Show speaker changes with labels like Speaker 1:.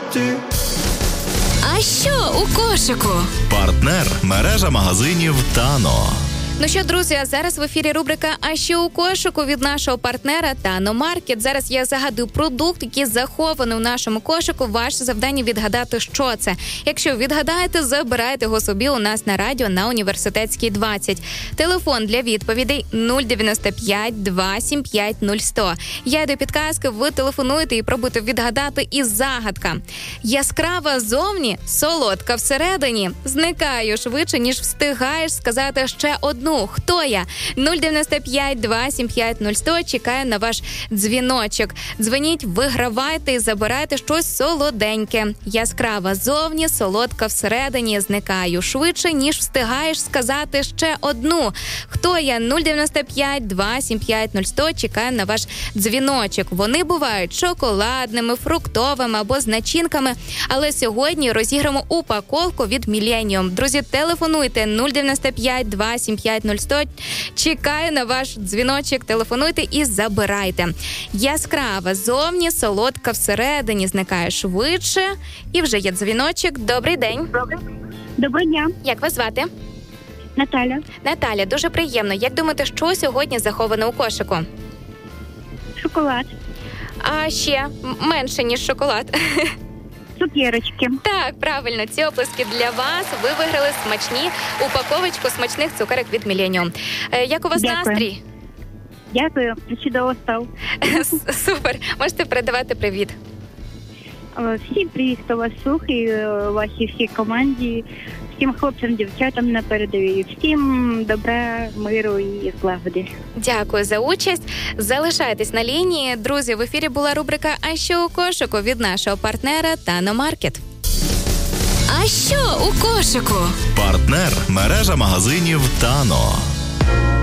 Speaker 1: ти.
Speaker 2: А що у кошику?
Speaker 3: Партнер – мережа магазинів «Тано».
Speaker 2: Ну що, друзі, а зараз в ефірі рубрика «А що у кошику» від нашого партнера «Тано Маркет». Зараз я загадую продукт, який захований у нашому кошику. Ваше завдання відгадати, що це. Якщо відгадаєте, забирайте його собі у нас на радіо на Університетській 20. Телефон для відповідей 095 275 0100. Я йду підказки, ви телефонуєте і пробуйте відгадати і загадка. Яскрава зовні, солодка всередині. Зникаю швидше, ніж встигаєш сказати ще одну. Хто я? 095 275 0100. Чекаю на ваш дзвіночок. Дзвоніть, вигравайте і забирайте щось солоденьке. Яскрава зовні, солодка всередині. Зникаю швидше, ніж встигаєш сказати ще одну. Хто я? 095 275 0100. Чекаю на ваш дзвіночок. Вони бувають шоколадними, фруктовими або з начинками. Але сьогодні розіграємо упаковку від Millennium. Друзі, телефонуйте 095 275 0100. Чекаю на ваш дзвіночок. Телефонуйте і забирайте. Яскрава зовні, солодка всередині. Зникає швидше. І вже є дзвіночок. Добрий день.
Speaker 4: Доброго дня.
Speaker 2: Як вас звати?
Speaker 4: Наталя.
Speaker 2: Наталя, дуже приємно. Як думаєте, що сьогодні заховано у кошику?
Speaker 4: Шоколад.
Speaker 2: А ще менше, ніж шоколад.
Speaker 4: Цукерочки.
Speaker 2: Так, правильно, ці оплески для вас. Ви виграли смачні упаковочку смачних цукерок від Millennium. Як у вас
Speaker 4: Дякую.
Speaker 2: настрій?
Speaker 4: Дякую. Чудово став.
Speaker 2: Супер. Можете передавати привіт.
Speaker 4: Всім привіт, хто вас слухає, вашій всій команді, всім хлопцям, дівчатам на передовій. Всім добра, миру і злагоди.
Speaker 2: Дякую за участь. Залишайтесь на лінії. Друзі, в ефірі була рубрика «А що у кошику» від нашого партнера «Тано Маркет». А що у кошику?
Speaker 3: Партнер – мережа магазинів «Тано».